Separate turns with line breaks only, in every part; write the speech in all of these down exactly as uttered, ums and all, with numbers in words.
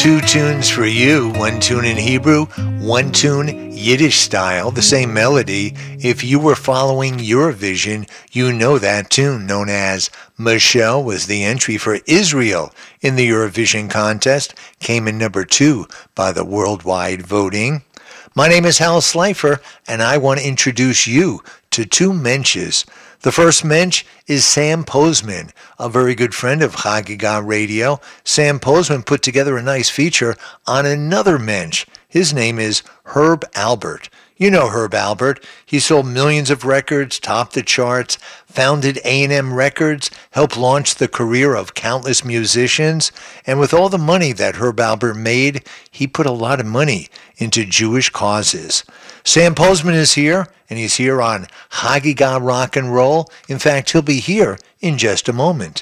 Two tunes for you, one tune in Hebrew, one tune Yiddish style, the same melody. If you were following Eurovision, you know that tune, known as Michelle, was the entry for Israel in the Eurovision contest, came in number two by the worldwide voting. My name is Hal Slifer, and I want to introduce you to two mensches. The first mensch is Sam Posman, a very good friend of Chagiga Radio. Sam Posman put together a nice feature on another mensch. His name is Herb Alpert. You know Herb Alpert. He sold millions of records, topped the charts, founded A and M Records, helped launch the career of countless musicians, and with all the money that Herb Alpert made, he put a lot of money into Jewish causes. Sam Posman is here, and he's here on Chagiga Rock and Roll. In fact, he'll be here in just a moment.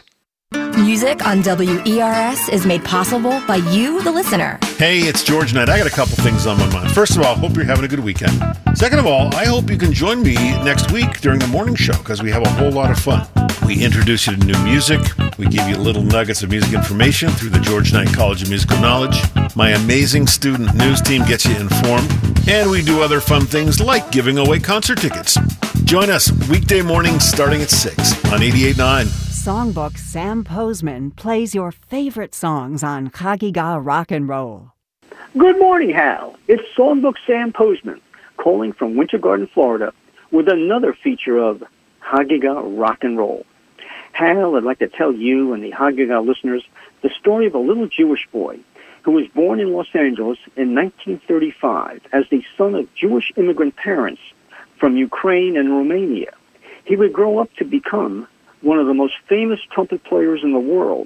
Music on W E R S is made possible by you, the listener.
Hey, it's George Knight. I got a couple things on my mind. First of all, hope you're having a good weekend. Second of all, I hope you can join me next week during the morning show because we have a whole lot of fun. We introduce you to new music. We give you little nuggets of music information through the George Knight College of Musical Knowledge. My amazing student news team gets you informed. And we do other fun things like giving away concert tickets. Join us weekday mornings starting at six on eighty-eight point nine.
Songbook Sam Posman plays your favorite songs on Chagiga Rock and Roll.
Good morning, Hal. It's Songbook Sam Posman calling from Winter Garden, Florida, with another feature of Chagiga Rock and Roll. Hal, I'd like to tell you and the Chagiga listeners the story of a little Jewish boy who was born in Los Angeles in nineteen thirty-five as the son of Jewish immigrant parents from Ukraine and Romania. He would grow up to become one of the most famous trumpet players in the world.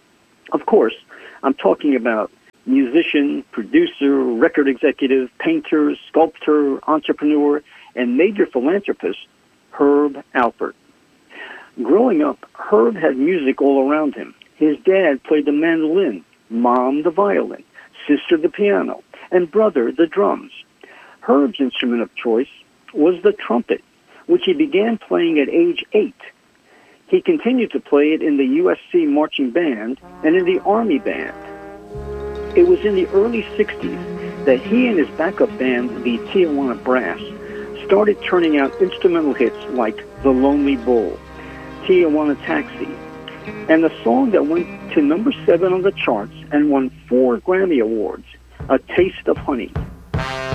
Of course, I'm talking about musician, producer, record executive, painter, sculptor, entrepreneur, and major philanthropist, Herb Alpert. Growing up, Herb had music all around him. His dad played the mandolin, mom the violin, sister the piano, and brother the drums. Herb's instrument of choice was the trumpet, which he began playing at age eight. He continued to play it in the U S C Marching Band and in the Army Band. It was in the early sixties that he and his backup band, the Tijuana Brass, started turning out instrumental hits like The Lonely Bull, Tijuana Taxi, and the song that went to number seven on the charts and won four Grammy Awards, A Taste of Honey.